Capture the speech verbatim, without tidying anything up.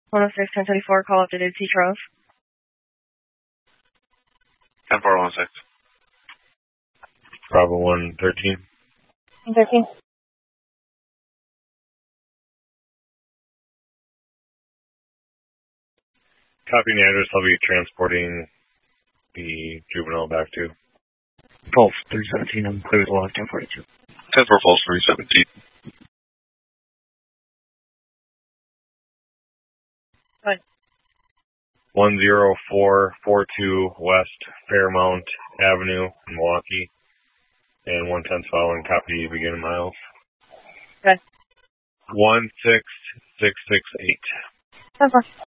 one oh six, ten thirty-four, call updated T-Trove. ten four one six. Bravo one thirteen. thirteen. Copying the address I'll be transporting the juvenile back to. Pulse three seventeen, I'm clear to lock ten forty-two. ten four Pulse three seventeen. What? one zero four four two West Fairmount Avenue, Milwaukee. And one ten's following, copy beginning miles. Okay. one six six six eight. ten four.